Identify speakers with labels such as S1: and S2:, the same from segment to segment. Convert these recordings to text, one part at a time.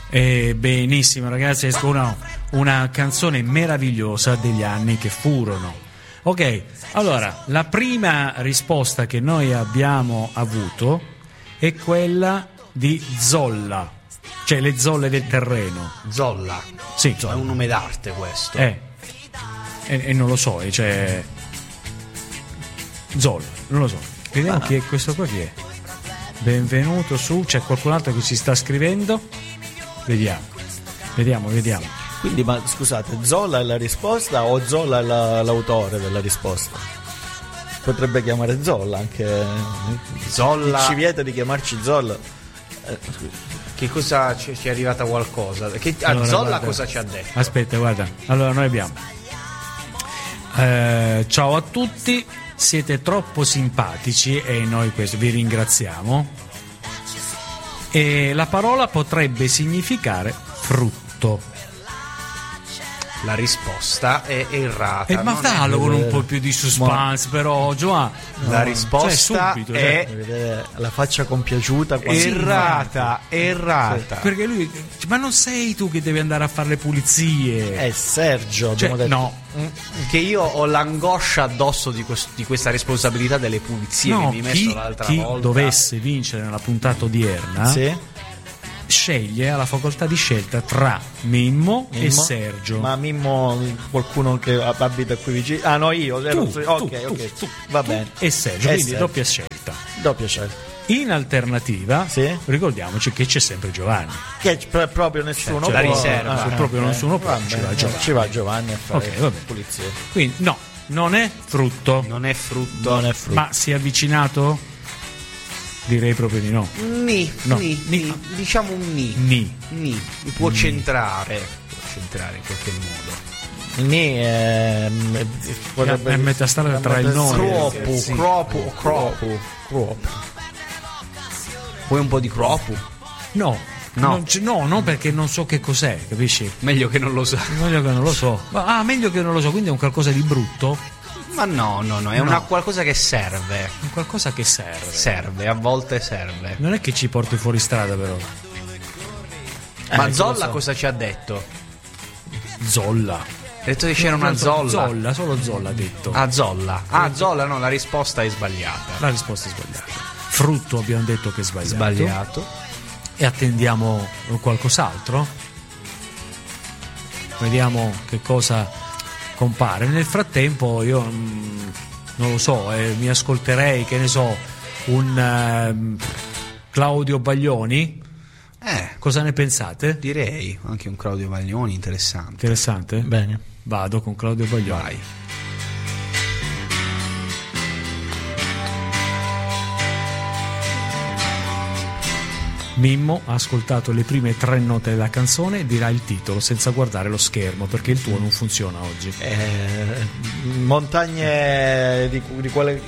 S1: Benissimo ragazzi, una canzone meravigliosa degli anni che furono. Ok, allora la prima risposta che noi abbiamo avuto è quella di Zolla, cioè le zolle del terreno.
S2: Zolla?
S1: Sì,
S2: È un nome d'arte questo.
S1: E non lo so, cioè Zolla, non lo so. Vediamo chi è questo qua, chi è. Benvenuto su, c'è qualcun altro che si sta scrivendo? Vediamo.
S3: Quindi, ma scusate, Zolla è la risposta o Zolla è l'autore della risposta? Potrebbe chiamare Zolla anche.
S2: Zolla.
S3: Ci vieta di chiamarci Zolla.
S2: Che cosa ci è arrivata qualcosa?
S1: Allora,
S2: Zolla
S1: guarda,
S2: cosa ci ha detto?
S1: Aspetta, guarda. Allora noi abbiamo ciao a tutti, siete troppo simpatici e noi questo vi ringraziamo. E la parola potrebbe significare frutto.
S2: La risposta è errata.
S1: Ma fallo con un po' più di suspense, però Giovanni.
S2: La risposta
S1: subito,
S2: è
S3: la faccia compiaciuta quasi.
S2: errata.
S1: Perché lui, ma non sei tu che devi andare a fare le pulizie?
S3: È Sergio,
S1: Cioè,
S3: abbiamo detto.
S1: no.
S2: Che io ho l'angoscia addosso di questa responsabilità delle pulizie che mi messo l'altra
S1: chi
S2: volta.
S1: dovesse vincere nella puntata odierna
S3: Sì?
S1: sceglie, ha la facoltà di scelta tra Mimmo e Sergio.
S3: Ma Mimmo, qualcuno che abita qui vicino? Ah no, io.
S1: Tu,
S3: Va bene.
S1: E Sergio,
S3: E
S1: quindi
S3: Sergio.
S1: doppia scelta.
S3: Doppia scelta.
S1: In alternativa,
S3: Sì?
S1: ricordiamoci che c'è sempre Giovanni.
S3: Che proprio nessuno
S2: C'è la
S3: può.
S2: riserva.
S1: Se proprio nessuno può,
S3: Va
S1: ci
S3: bene,
S1: va Giovanni.
S3: Ci va Giovanni a fare
S1: Ok, va bene.
S3: pulizie.
S1: Quindi no, non è frutto.
S2: Non è frutto.
S3: Non è frutto.
S1: Ma si è avvicinato? Direi proprio di no. No.
S2: Diciamo un ni.
S1: Ni.
S2: Mi può centrare in qualche modo.
S3: Potrebbe
S1: È metà strada tra il nome.
S2: Cropu. Vuoi un po' di cropu?
S1: No.
S2: No.
S1: No, perché non so che cos'è, capisci?
S2: Meglio che non lo sa.
S1: Meglio che non lo so. Meglio che non lo so, quindi è un qualcosa di brutto.
S2: Ma no, è una qualcosa che serve.
S1: È qualcosa che serve.
S2: Serve, a volte serve.
S1: Non è che ci porti fuori strada, però.
S2: Ma Zolla cosa ci ha detto?
S1: Zolla.
S2: Ha detto che c'era una Zolla.
S1: Solo Zolla ha detto.
S2: Zolla. Zolla, no, la risposta è sbagliata.
S1: La risposta è sbagliata. Frutto abbiamo detto che è
S2: Sbagliato.
S1: E attendiamo qualcos'altro. Vediamo che cosa compare. Nel frattempo io non lo so, mi ascolterei, che ne so, un Claudio Baglioni. Cosa ne pensate?
S2: Direi anche un Claudio Baglioni interessante.
S1: Interessante?
S3: Bene.
S1: Vado con Claudio Baglioni.
S2: Vai.
S1: Mimmo ha ascoltato le prime 3 note della canzone e dirà il titolo senza guardare lo schermo, perché il tuo non funziona oggi.
S3: Montagne di quale.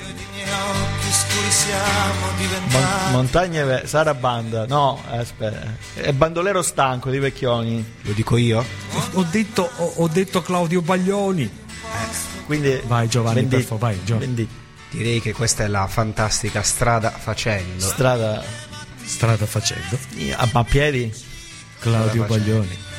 S3: Montagne Sarabanda. No, aspetta. È Bandolero stanco di Vecchioni.
S2: Lo dico io?
S1: Ho detto Claudio Baglioni.
S3: Quindi
S1: Vai Giovanni,
S3: Bendì.
S1: per favore, vai Giovanni.
S3: Bendì.
S2: Direi che questa è la fantastica Strada Facendo.
S3: Strada
S1: Strada facendo.
S3: a piedi.
S1: Claudio
S2: Strada facendo.
S1: Baglioni.